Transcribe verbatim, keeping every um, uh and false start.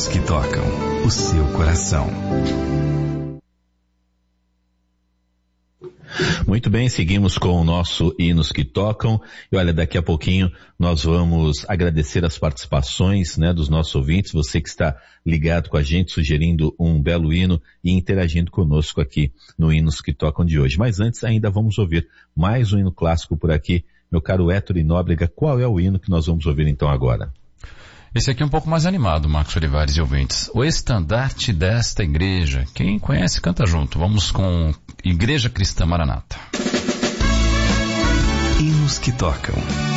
Hinos que tocam o seu coração. Muito bem, seguimos com o nosso Hinos que Tocam. E olha, daqui a pouquinho nós vamos agradecer as participações, né, dos nossos ouvintes, você que está ligado com a gente, sugerindo um belo hino e interagindo conosco aqui no Hinos que Tocam de hoje. Mas antes ainda vamos ouvir mais um hino clássico por aqui. Meu caro Héctor Nóbrega, qual é o hino que nós vamos ouvir então agora? Esse aqui é um pouco mais animado, Marcos Olivares e ouvintes. O estandarte desta igreja. Quem conhece, canta junto. Vamos com Igreja Cristã Maranata. Hinos que tocam